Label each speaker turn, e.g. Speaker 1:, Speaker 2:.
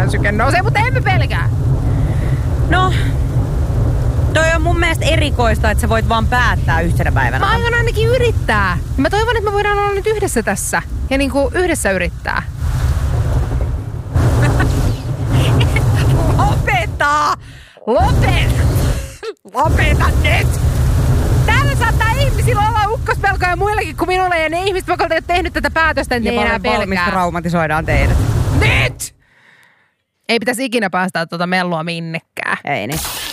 Speaker 1: meidän syke nousee, mutta emme pelkää.
Speaker 2: No, toi on mun mielestä erikoista, että sä voit vaan päättää yhtenä päivänä.
Speaker 1: Mä aion ainakin yrittää. Mä toivon, että me voidaan olla nyt yhdessä tässä. Ja niinku yhdessä yrittää. Lopeta nyt! Täällä saattaa ihmisillä olla ukkospelkoja ja muillakin kuin minulla. Ja ne ihmiset, jotka ovat tehnyt tätä päätöstä, niin ei enää pelkää.
Speaker 2: Valmis traumatisoidaan teidät.
Speaker 1: Nyt! Ei pitäisi ikinä päästää tuota mellua minnekään.
Speaker 2: Ei niin.